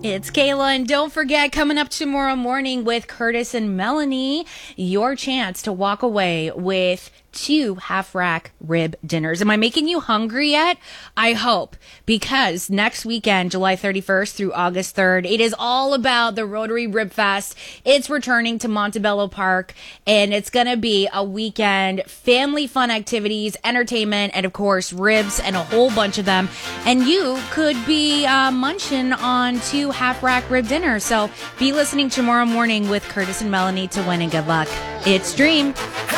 It's Kayla, and don't forget, coming up tomorrow morning with Curtis and Melanie, your chance to walk away with 2 half-rack rib dinners. Am I making you hungry yet? I hope, because next weekend, July 31st through August 3rd, it is all about the Rotary Rib Fest. It's returning to Montebello Park, and it's going to be a weekend, family fun activities, entertainment, and of course, ribs and a whole bunch of them. And you could be munching on 2 half-rack rib dinners. So be listening tomorrow morning with Curtis and Melanie to win, and good luck. It's Dream.